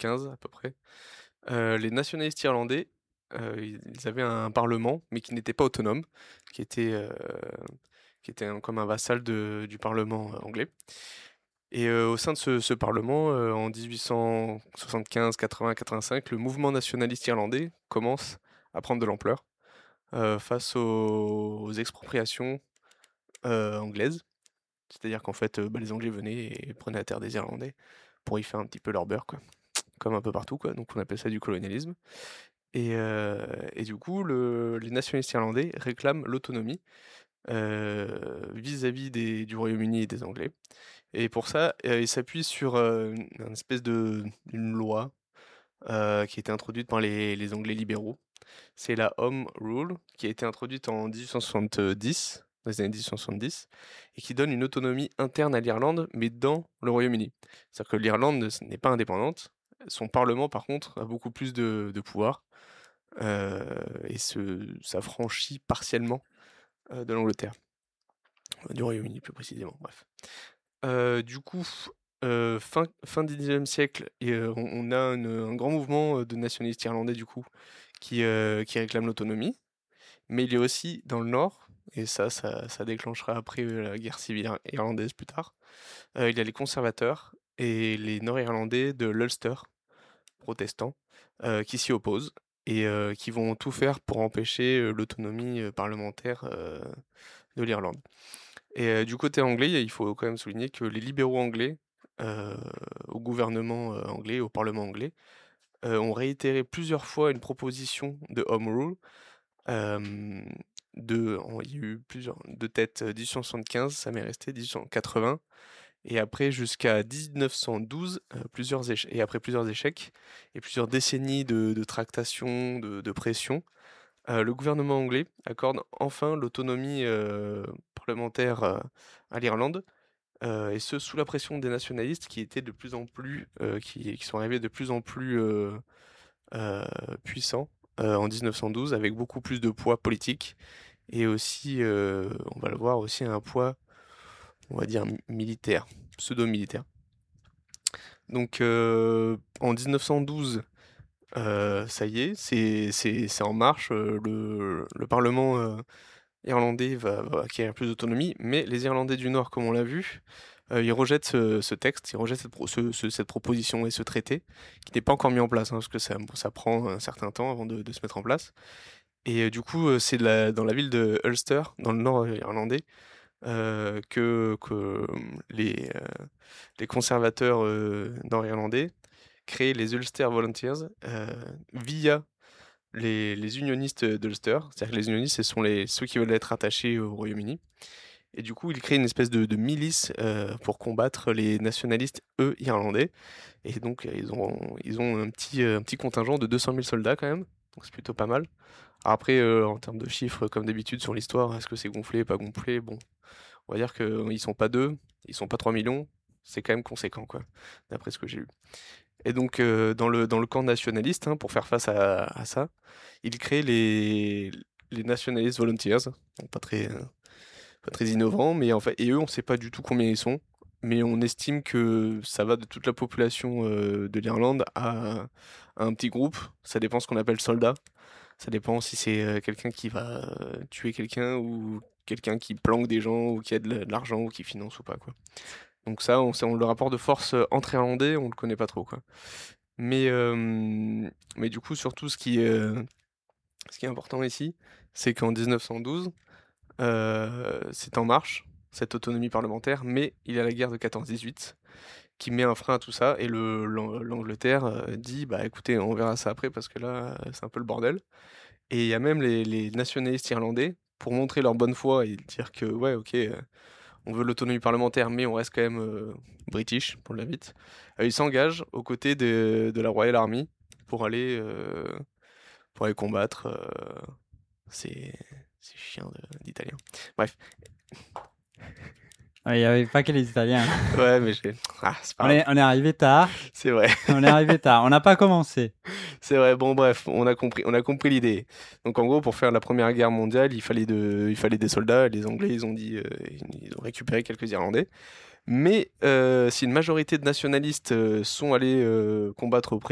1775 à peu près, les nationalistes irlandais, ils avaient un parlement, mais qui n'était pas autonome, qui était, heu, comme un vassal du parlement anglais. Et au sein de ce parlement, en 1875, 80, 85, le mouvement nationaliste irlandais commence à prendre de l'ampleur face aux expropriations anglaises. C'est-à-dire qu'en fait, les Anglais venaient et prenaient la terre des Irlandais pour y faire un petit peu leur beurre, quoi. Comme un peu partout, quoi. Donc on appelle ça du colonialisme. Et du coup, les nationalistes irlandais réclament l'autonomie vis-à-vis du Royaume-Uni et des Anglais. Et pour ça, ils s'appuient sur une espèce d'une loi qui a été introduite par les Anglais libéraux. C'est la Home Rule, qui a été introduite en 1870, dans les années 1870, et qui donne une autonomie interne à l'Irlande, mais dans le Royaume-Uni. C'est-à-dire que l'Irlande n'est pas indépendante. Son parlement, par contre, a beaucoup plus de pouvoir et s'affranchit partiellement de l'Angleterre, du Royaume-Uni plus précisément. Bref. Du coup, fin du XIXe siècle, et on a un grand mouvement de nationalistes irlandais du coup qui réclament l'autonomie, mais il y a aussi dans le nord, et ça déclenchera après la guerre civile irlandaise plus tard, il y a les conservateurs et les nord-irlandais de l'Ulster, protestants, qui s'y opposent et qui vont tout faire pour empêcher l'autonomie parlementaire de l'Irlande. Et du côté anglais, il faut quand même souligner que les libéraux anglais, heu, au gouvernement anglais, au parlement anglais, ont réitéré plusieurs fois une proposition de Home Rule. Hem, il y a eu plusieurs de tête, 1875, ça m'est resté 1880 et après jusqu'à 1912, après plusieurs échecs et plusieurs décennies de tractations, de pression, le gouvernement anglais accorde enfin l'autonomie, parlementaire, à l'Irlande, et ce sous la pression des nationalistes qui étaient de plus en plus, qui sont arrivés de plus en plus, heu, puissants, en 1912 avec beaucoup plus de poids politique et aussi, on va le voir aussi un poids, on va dire militaire, pseudo-militaire. Donc en 1912, ça y est, c'est en marche, le parlement, irlandais va acquérir plus d'autonomie, mais les Irlandais du Nord, comme on l'a vu, ils rejettent ce texte, ils rejettent cette proposition et ce traité, qui n'est pas encore mis en place, hein, parce que ça prend un certain temps avant de se mettre en place. Et du coup, c'est dans la ville de Ulster, dans le nord irlandais, que les conservateurs nord-irlandais créent les Ulster Volunteers via les unionistes d'Ulster. C'est-à-dire que les unionistes, ce sont ceux qui veulent être attachés au Royaume-Uni. Et du coup, ils créent une espèce de milice pour combattre les nationalistes, eux, irlandais. Et donc, ils ont un petit contingent de 200 000 soldats quand même. Donc, c'est plutôt pas mal. Alors après, en termes de chiffres, comme d'habitude sur l'histoire, est-ce que c'est gonflé, pas gonflé? Bon, on va dire qu'ils sont pas 2, ils sont pas 3 millions. C'est quand même conséquent, quoi, d'après ce que j'ai lu. Et donc, dans le camp nationaliste, hein, pour faire face à ça, ils créent les Nationalist Volunteers. Donc, pas très innovant, mais en fait, et eux, on sait pas du tout combien ils sont, mais on estime que ça va de toute la population de l'Irlande à un petit groupe. Ça dépend ce qu'on appelle soldat. Ça dépend si c'est quelqu'un qui va tuer quelqu'un ou quelqu'un qui planque des gens ou qui a de l'argent ou qui finance ou pas, quoi. Donc ça, le rapport de force entre Irlandais, on le connaît pas trop, quoi. Mais du coup, surtout, ce qui est important ici, c'est qu'en 1912, c'est en marche, cette autonomie parlementaire, mais il y a la guerre de 14-18 qui met un frein à tout ça, et l'Angleterre dit, bah écoutez, on verra ça après parce que là, c'est un peu le bordel. Et il y a même les nationalistes irlandais, pour montrer leur bonne foi et dire que, ouais, ok, on veut l'autonomie parlementaire, mais on reste quand même british, pour le vite. Ils s'engagent aux côtés de la Royal Army pour aller, euh, pour aller combattre ces, ces chiens d'Italiens. Bref, Ouais, il n'y avait pas que les Italiens. ouais, mais c'est pas grave, On est arrivé tard. c'est vrai. On est arrivé tard. On n'a pas commencé. C'est vrai, bon bref, on a compris l'idée. Donc en gros, pour faire la Première Guerre mondiale, il fallait des soldats. Les Anglais, ils ont dit, ils ont récupéré quelques Irlandais. Mais si une majorité de nationalistes sont allés combattre auprès